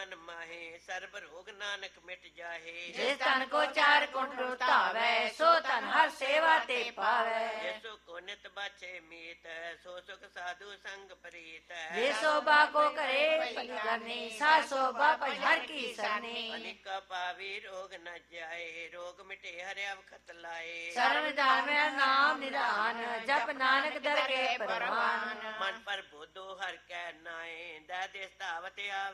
ਮਨ ਮਾਹੇ ਸਰਬ ਰੋਗ ਨਾਨਕ ਮਿਟ ਜਾਹੇ ਜਿਸ ਤਨ ਕੋ ਚਾਰ ਕੁੰਠ ਧਾਵੈ ਸੋ ਤਨ ਹਰ ਸੇਵਾ ਤੇ ਪਾਵੈ ਜਿਸੋ ਕੋ ਨਿਤ ਬਾਛੇ ਮੀਤ ਸੋ ਸੁਖ ਸਾਧੂ ਸੰਗ ਪ੍ਰੀਤ ਜੇ ਸੋਭਾ ਕੋ ਕਰੇ ਭਲੀ ਕਰਨੀ ਸਾ ਸੋਭਾ ਭਜ ਹਰ ਕੀ ਸਰਨੀ ਅਨੇਕਾ ਪਾਵੀ ਰੋਗ ਨ ਜਾਏ ਰੋਗ ਮਿਟੇ ਹਰਿ ਅਵਖਤ ਲਾਏ ਸਰਵ ਧਰਮ ਨਾਮ ਨਿਧਾਨ ਜਪ ਨਾਨਕ ਦਰਗੇ ਪਰਮਾਨ ਮਨ ਪਰ ਬੋਧੋ ਹਰ ਕੈ ਨਾਏ ਦਾ ਦੇਸ ਧਾਵਤ ਆਵ